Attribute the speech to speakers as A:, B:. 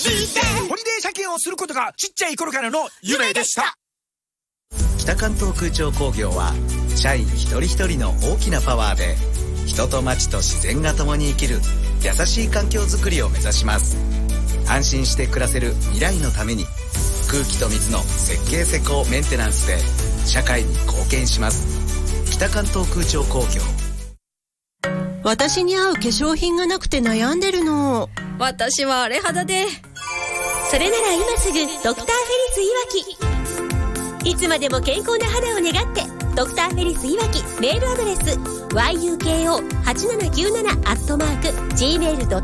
A: ホリデー車検をすることがちっちゃい頃からの夢でした。
B: 北関東空調工業は社員一人一人の大きなパワーで人と町と自然が共に生きる優しい環境づくりを目指します。安心して暮らせる未来のために空気と水の設計施工メンテナンスで社会に貢献します。北関東空調工業。
C: 私に合う化粧品がなくて悩んでるの。
D: 私は荒れ肌で。
E: それなら今すぐドクターフェリスいわき。いつまでも健康な肌を願ってドクターフェリスいわきメールアドレス yuko8797@gmail.com